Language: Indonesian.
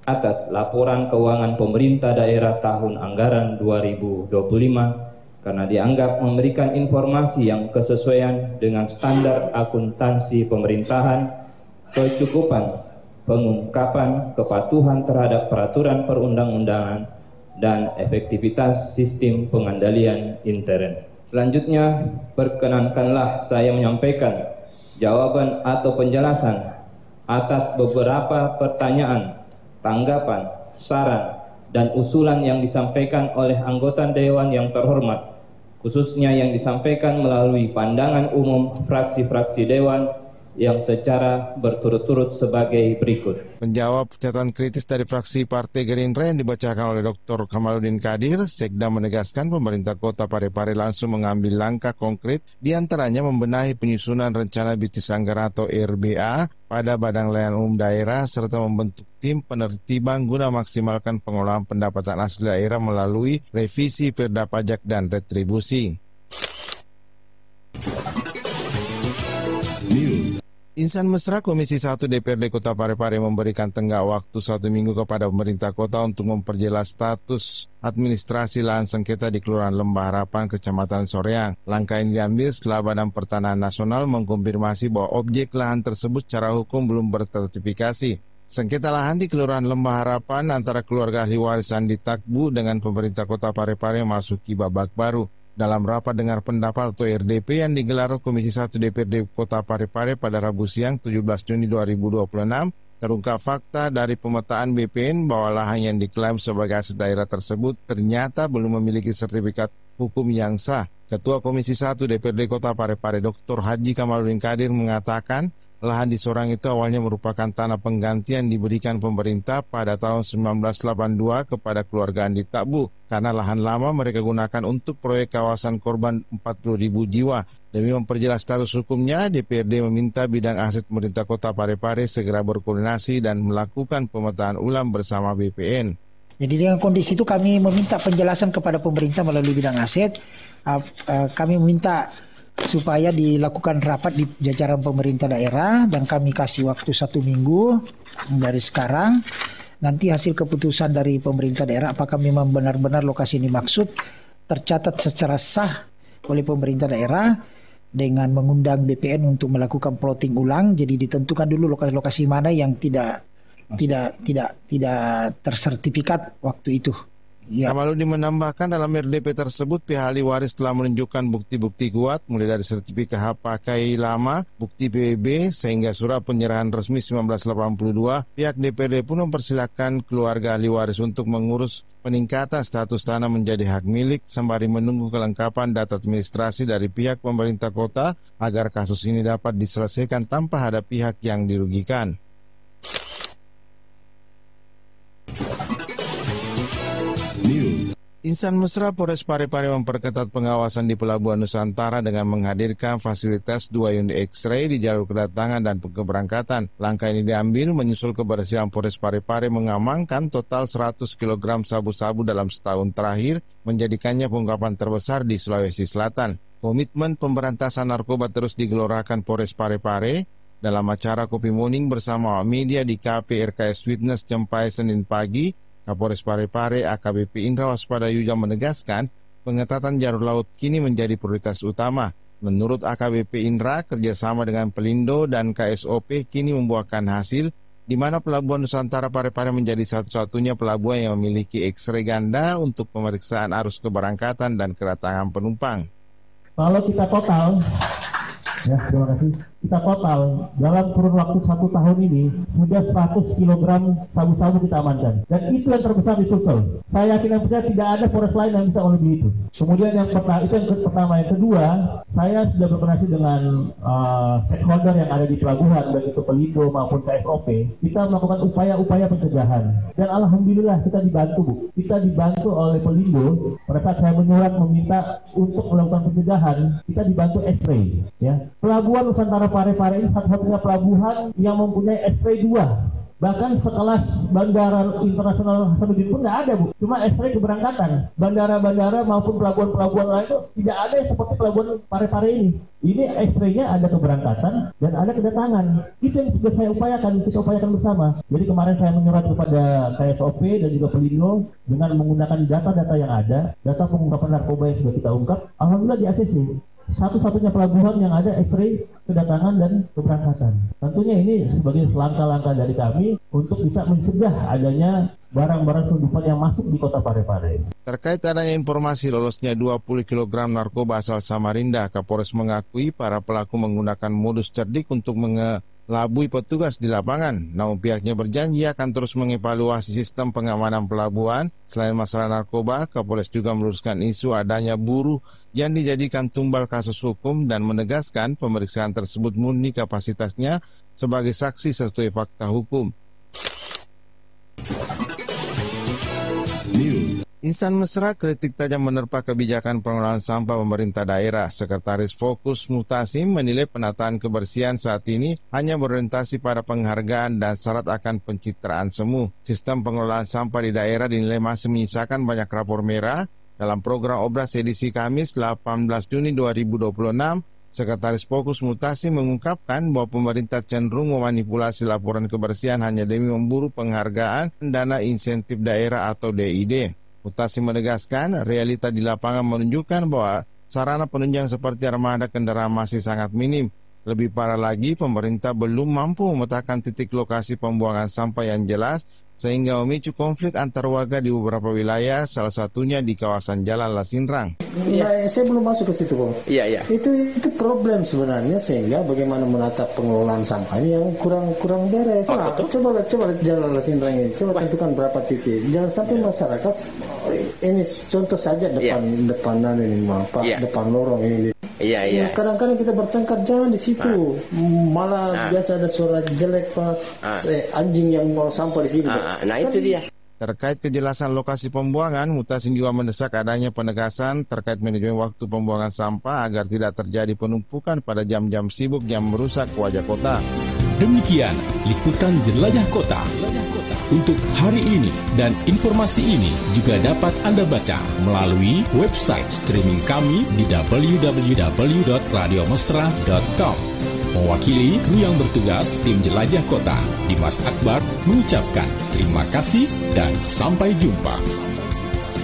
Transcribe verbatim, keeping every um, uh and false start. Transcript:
atas laporan keuangan pemerintah daerah tahun anggaran dua ribu dua puluh lima karena dianggap memberikan informasi yang kesesuaian dengan standar akuntansi pemerintahan, kecukupan pengungkapan kepatuhan terhadap peraturan perundang-undangan, dan efektivitas sistem pengandalian intern. Selanjutnya, perkenankanlah saya menyampaikan jawaban atau penjelasan atas beberapa pertanyaan, tanggapan, saran, dan usulan yang disampaikan oleh anggota Dewan yang terhormat, khususnya yang disampaikan melalui pandangan umum fraksi-fraksi Dewan yang secara berturut-turut sebagai berikut. Menjawab pernyataan kritis dari fraksi Partai Gerindra yang dibacakan oleh Doktor Kamaluddin Kadir, Sekda menegaskan pemerintah Kota Parepare langsung mengambil langkah konkret, diantaranya membenahi penyusunan rencana bisnis anggaran atau R B A pada Badan Layanan Umum Daerah serta membentuk tim penertiban guna maksimalkan pengolahan pendapatan asli daerah melalui revisi perda pajak dan retribusi. Insan Mesra Komisi satu D P R D Kota Parepare memberikan tenggat waktu satu minggu kepada pemerintah kota untuk memperjelas status administrasi lahan sengketa di Kelurahan Lembah Harapan, Kecamatan Soreang. Langkah ini diambil setelah Badan Pertanahan Nasional mengkonfirmasi bahwa objek lahan tersebut secara hukum belum bersertifikasi. Sengketa lahan di Kelurahan Lembah Harapan antara keluarga ahli waris Andi Takbu dengan pemerintah Kota Parepare memasuki babak baru. Dalam rapat dengar pendapat atau R D P yang digelar Komisi satu D P R D Kota Parepare pada Rabu siang tujuh belas Juni dua ribu dua puluh enam, terungkap fakta dari pemetaan B P N bahwa lahan yang diklaim sebagai aset daerah tersebut ternyata belum memiliki sertifikat hukum yang sah. Ketua Komisi satu D P R D Kota Parepare Doktor Haji Kamaluddin Kadir mengatakan, lahan di Sorang itu awalnya merupakan tanah pengganti yang diberikan pemerintah pada tahun seribu sembilan ratus delapan puluh dua kepada keluarga Andi Takbu, karena lahan lama mereka gunakan untuk proyek kawasan korban empat puluh ribu jiwa. Demi memperjelas status hukumnya, D P R D meminta bidang aset pemerintah Kota Parepare segera berkoordinasi dan melakukan pemetaan ulang bersama B P N. Jadi dengan kondisi itu kami meminta penjelasan kepada pemerintah melalui bidang aset. Uh, uh, kami meminta supaya dilakukan rapat di jajaran pemerintah daerah dan kami kasih waktu satu minggu dari sekarang. Nanti hasil keputusan dari pemerintah daerah apakah memang benar-benar lokasi ini maksud tercatat secara sah oleh pemerintah daerah dengan mengundang B P N untuk melakukan plotting ulang. Jadi ditentukan dulu lokasi-lokasi mana yang tidak tidak tidak tidak tersertifikat waktu itu. Ya. Kamaluddin menambahkan dalam R D P tersebut pihak ahli waris telah menunjukkan bukti-bukti kuat mulai dari sertifikat hak pakai lama, bukti P B B sehingga surat penyerahan resmi seribu sembilan ratus delapan puluh dua. Pihak D P R D pun mempersilahkan keluarga ahli waris untuk mengurus peningkatan status tanah menjadi hak milik sembari menunggu kelengkapan data administrasi dari pihak pemerintah kota agar kasus ini dapat diselesaikan tanpa ada pihak yang dirugikan. Insan Mesra Polres Parepare memperketat pengawasan di Pelabuhan Nusantara dengan menghadirkan fasilitas dua unit X-ray di jalur kedatangan dan keberangkatan. Langkah ini diambil menyusul keberhasilan Polres Parepare mengamankan total seratus kilogram sabu-sabu dalam setahun terakhir, menjadikannya pengungkapan terbesar di Sulawesi Selatan. Komitmen pemberantasan narkoba terus digelorakan Polres Parepare dalam acara Kopi Morning bersama media di K P R K S Witness Cempai Senin pagi. Kapolres Parepare A K B P Indra Waspada Yuja menegaskan pengetatan jalur laut kini menjadi prioritas utama. Menurut A K B P Indra, kerjasama dengan Pelindo dan K S O P kini membuahkan hasil, di mana Pelabuhan Nusantara Parepare menjadi satu-satunya pelabuhan yang memiliki X-ray ganda untuk pemeriksaan arus keberangkatan dan kedatangan penumpang. Kalau kita total, ya terima kasih. Kita total dalam kurun waktu satu tahun ini sudah seratus kilogram sabu-sabu kita amankan. Dan itu yang terbesar di Sulsel. Saya yakin dan percaya tidak ada Polres lain yang bisa melebihi itu. Kemudian yang pertama, itu yang pertama. Yang kedua, saya sudah berkoordinasi dengan uh, stakeholder yang ada di pelabuhan, baik itu Pelindo maupun K S O P. Kita melakukan upaya-upaya pencegahan. Dan alhamdulillah kita dibantu, Bu. Kita dibantu oleh Pelindo. Pada saat saya menyurat meminta untuk melakukan pencegahan, kita dibantu X-ray. Ya. Pelabuhan Nusantara Parepare ini satu-satunya pelabuhan yang mempunyai X-ray dua. Bahkan sekelas Bandara Internasional Hasanuddin pun tidak ada, Bu. Cuma X-ray keberangkatan. Bandara-bandara maupun pelabuhan-pelabuhan lain itu tidak ada yang seperti pelabuhan Parepare ini. Ini X-ray-nya ada keberangkatan dan ada kedatangan. Itu yang sudah saya upayakan, kita upayakan bersama. Jadi kemarin saya menyurat kepada K S O P dan juga Pelindo dengan menggunakan data-data yang ada, data pengungkapan narkoba yang sudah kita ungkap. Alhamdulillah di A C C satu-satunya pelabuhan yang ada X-ray kedatangan dan keberangkatan. Tentunya ini sebagai langkah-langkah dari kami untuk bisa mencegah adanya barang-barang selundupan yang masuk di kota Parepare. Terkait adanya informasi lolosnya dua puluh kilogram narkoba asal Samarinda, Kapolres mengakui para pelaku menggunakan modus cerdik untuk mengelabui petugas di lapangan. Namun pihaknya berjanji akan terus mengevaluasi sistem pengamanan pelabuhan. Selain masalah narkoba, Kapolres juga meluruskan isu adanya buruh yang dijadikan tumbal kasus hukum dan menegaskan pemeriksaan tersebut murni kapasitasnya sebagai saksi sesuai fakta hukum. Insan Mesra kritik tajam menerpa kebijakan pengelolaan sampah pemerintah daerah. Sekretaris Fokus Mutasim menilai penataan kebersihan saat ini hanya berorientasi pada penghargaan dan syarat akan pencitraan semu. Sistem pengelolaan sampah di daerah dinilai masih menyisakan banyak rapor merah. Dalam program Obras edisi Kamis delapan belas Juni dua ribu dua puluh enam, Sekretaris Fokus Mutasim mengungkapkan bahwa pemerintah cenderung memanipulasi laporan kebersihan hanya demi memburu penghargaan dana insentif daerah atau D I D. Mutasim menegaskan realita di lapangan menunjukkan bahwa sarana penunjang seperti armada kendaraan masih sangat minim. Lebih parah lagi, pemerintah belum mampu memetakan titik lokasi pembuangan sampah yang jelas sehingga memicu konflik antar warga di beberapa wilayah, salah satunya di kawasan Jalan Lasinrang. Nah, saya belum masuk ke situ, Bang. Iya, iya. Itu itu problem sebenarnya, sehingga bagaimana menata pengelolaan sampah ini yang kurang kurang beres. Oh, nah, coba coba Jalan Lasinrang ini, coba tentukan berapa titik. Jangan sampai masyarakat ini contoh saja depan yeah. depanan ini, Pak, yeah. depan lorong ini. Iya, iya. Kadang-kadang kita bertengkar, jangan di situ. Ah. Malah ah. biasa ada suara jelek, Pak. Ah. Anjing yang bawa sampah di sini. Ah. Nah, itu dia. Terkait kejelasan lokasi pembuangan, Mutasim juga mendesak adanya penegasan terkait manajemen waktu pembuangan sampah agar tidak terjadi penumpukan pada jam-jam sibuk yang merusak wajah kota. Demikian liputan Jelajah Kota untuk hari ini, dan informasi ini juga dapat Anda baca melalui website streaming kami di w w w dot radio mesra dot com. Mewakili kru yang bertugas tim Jelajah Kota, Dimas Akbar mengucapkan terima kasih dan sampai jumpa.